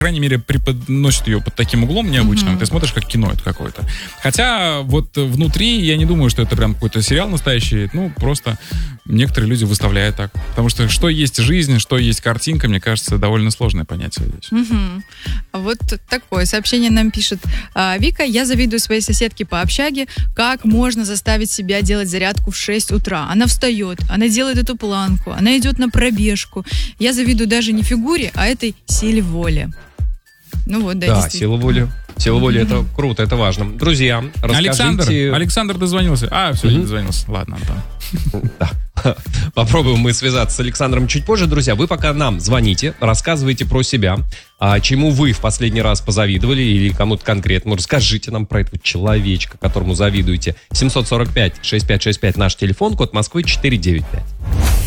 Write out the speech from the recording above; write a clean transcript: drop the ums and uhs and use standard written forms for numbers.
крайней мере, преподносит ее под таким углом необычным. Ты смотришь, как кино это какое-то. Хотя вот внутри я не думаю, что это прям какой-то сериал настоящий. Просто некоторые люди выставляют так. Потому что есть жизнь, что есть картинка, мне кажется, довольно сложное понятие здесь. Вот такое сообщение нам пишет. Вика, я завидую своей соседке по общаге. Как можно заставить себя делать зарядку в 6 утра? Она встает, она делает эту планку, она идет на пробежку. Я завидую даже не фигуре, а этой силе воли. Да, сила воли. Сила воли, это круто, это важно. Друзья, расскажите... Александр дозвонился. Все, не дозвонился. Ладно, Антон. Да. Попробуем мы связаться с Александром чуть позже. Друзья, вы пока нам звоните, рассказывайте про себя, чему вы в последний раз позавидовали или кому-то конкретно. Расскажите нам про этого человечка, которому завидуете. 745-6565 наш телефон, код Москвы 495.